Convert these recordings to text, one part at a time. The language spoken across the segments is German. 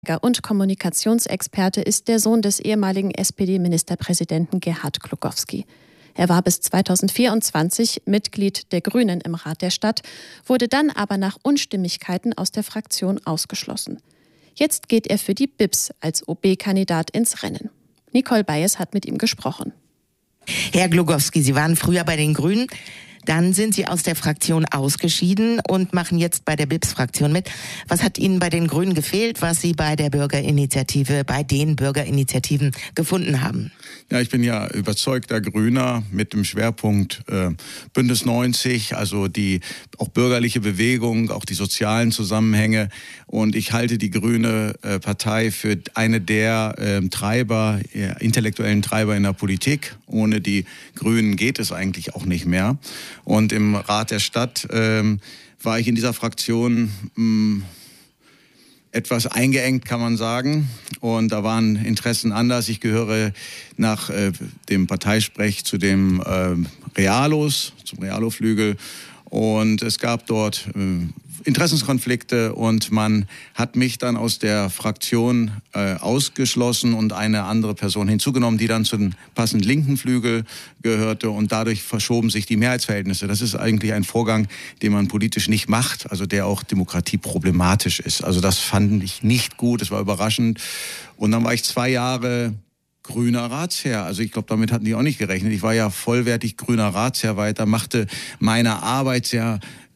Und Kommunikationsexperte ist der Sohn des ehemaligen SPD-Ministerpräsidenten Gerhard Glogowski. Er war bis 2024 Mitglied der Grünen im Rat der Stadt, wurde dann aber nach Unstimmigkeiten aus der Fraktion ausgeschlossen. Jetzt geht er für die BIPS als OB-Kandidat ins Rennen. Nicole Bayes hat mit ihm gesprochen. Herr Glogowski, Sie waren früher bei den Grünen. Dann sind Sie aus der Fraktion ausgeschieden und machen jetzt bei der BIPS-Fraktion mit. Was hat Ihnen bei den Grünen gefehlt, was Sie bei den Bürgerinitiativen gefunden haben? Ja, ich bin ja überzeugter Grüner mit dem Schwerpunkt Bündnis 90, also die auch bürgerliche Bewegung, auch die sozialen Zusammenhänge. Und ich halte die Grüne Partei für eine der intellektuellen Treiber in der Politik. Ohne die Grünen geht es eigentlich auch nicht mehr. Und im Rat der Stadt war ich in dieser Fraktion etwas eingeengt, kann man sagen. Und da waren Interessen anders. Ich gehöre nach dem Parteisprech zu dem Realos, zum Realoflügel. Und es gab dort Interessenskonflikte und man hat mich dann aus der Fraktion ausgeschlossen und eine andere Person hinzugenommen, die dann zum passend linken Flügel gehörte und dadurch verschoben sich die Mehrheitsverhältnisse. Das ist eigentlich ein Vorgang, den man politisch nicht macht, also der auch demokratieproblematisch ist. Also das fand ich nicht gut, es war überraschend. Und dann war ich 2 Jahre grüner Ratsherr. Also ich glaube, damit hatten die auch nicht gerechnet. Ich war ja vollwertig grüner Ratsherr weiter, machte meine Arbeit sehr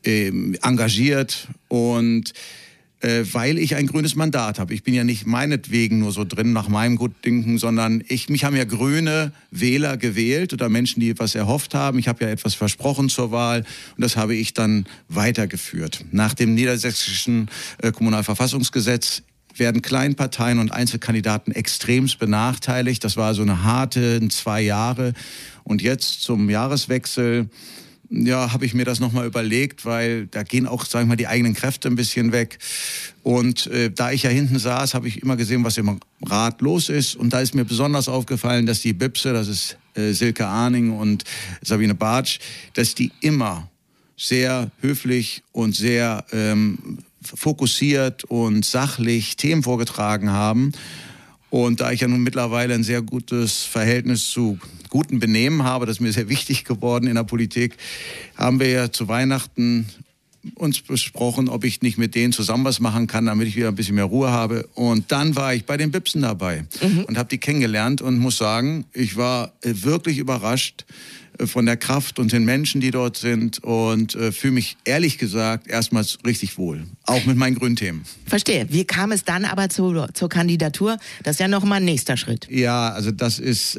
engagiert und weil ich ein grünes Mandat habe. Ich bin ja nicht meinetwegen nur so drin nach meinem Gutdünken, sondern mich haben ja grüne Wähler gewählt oder Menschen, die etwas erhofft haben. Ich habe ja etwas versprochen zur Wahl und das habe ich dann weitergeführt. Nach dem niedersächsischen Kommunalverfassungsgesetz werden Kleinparteien und Einzelkandidaten extremst benachteiligt. Das war so eine harte 2 Jahre. Und jetzt zum Jahreswechsel habe ich mir das nochmal überlegt, weil da gehen auch, sagen wir mal, die eigenen Kräfte ein bisschen weg. Und da ich ja hinten saß, habe ich immer gesehen, was im Rat los ist. Und da ist mir besonders aufgefallen, dass die BIPSe, das ist Silke Arning und Sabine Bartsch, dass die immer sehr höflich und sehr fokussiert und sachlich Themen vorgetragen haben. Und da ich ja nun mittlerweile ein sehr gutes Verhältnis zu gutem Benehmen habe, das ist mir sehr wichtig geworden in der Politik, haben wir ja zu Weihnachten uns besprochen, ob ich nicht mit denen zusammen was machen kann, damit ich wieder ein bisschen mehr Ruhe habe. Und dann war ich bei den BIPSen dabei und habe die kennengelernt und muss sagen, ich war wirklich überrascht von der Kraft und den Menschen, die dort sind und fühle mich ehrlich gesagt erstmals richtig wohl, auch mit meinen grünen Themen. Verstehe. Wie kam es dann aber zur Kandidatur? Das ist ja nochmal ein nächster Schritt. Ja, also das ist,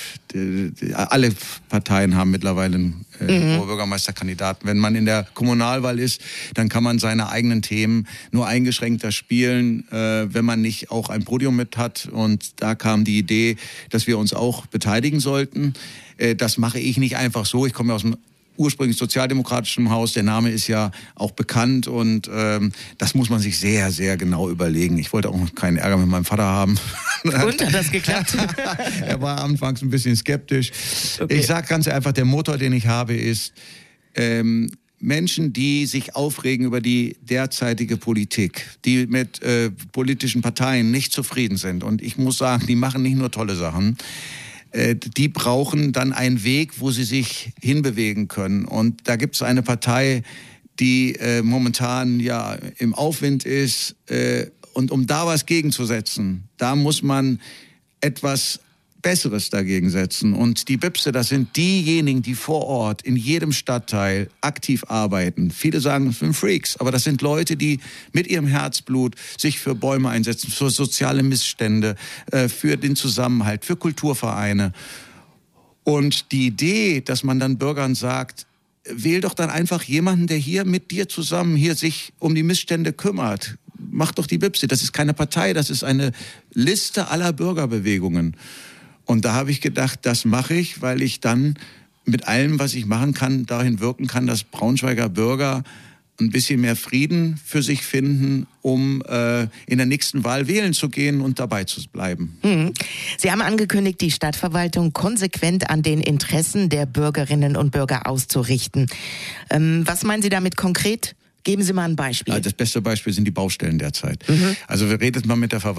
alle Parteien haben mittlerweile einen Bürgermeisterkandidaten. Wenn man in der Kommunalwahl ist, dann kann man seine eigenen Themen nur eingeschränkter spielen, wenn man nicht auch ein Podium mit hat. Und da kam die Idee, dass wir uns auch beteiligen sollten. Das mache ich nicht einfach so. Ich komme aus einem ursprünglich sozialdemokratischen Haus. Der Name ist ja auch bekannt und das muss man sich sehr, sehr genau überlegen. Ich wollte auch noch keinen Ärger mit meinem Vater haben. Und hat das geklappt? Er war anfangs ein bisschen skeptisch. Okay. Ich sage ganz einfach, der Motor, den ich habe, ist Menschen, die sich aufregen über die derzeitige Politik, die mit politischen Parteien nicht zufrieden sind. Und ich muss sagen, die machen nicht nur tolle Sachen. Die brauchen dann einen Weg, wo sie sich hinbewegen können. Und da gibt es eine Partei, die momentan ja im Aufwind ist. Und um da was gegenzusetzen, da muss man etwas Besseres dagegen setzen. Und die BIPSe, das sind diejenigen, die vor Ort in jedem Stadtteil aktiv arbeiten. Viele sagen, das sind Freaks, aber das sind Leute, die mit ihrem Herzblut sich für Bäume einsetzen, für soziale Missstände, für den Zusammenhalt, für Kulturvereine. Und die Idee, dass man dann Bürgern sagt, wähl doch dann einfach jemanden, der hier mit dir zusammen hier sich um die Missstände kümmert. Mach doch die BIPSe. Das ist keine Partei, das ist eine Liste aller Bürgerbewegungen. Und da habe ich gedacht, das mache ich, weil ich dann mit allem, was ich machen kann, dahin wirken kann, dass Braunschweiger Bürger ein bisschen mehr Frieden für sich finden, um in der nächsten Wahl wählen zu gehen und dabei zu bleiben. Sie haben angekündigt, die Stadtverwaltung konsequent an den Interessen der Bürgerinnen und Bürger auszurichten. Was meinen Sie damit konkret? Geben Sie mal ein Beispiel. Das beste Beispiel sind die Baustellen derzeit. Also redet man mit der Verwaltung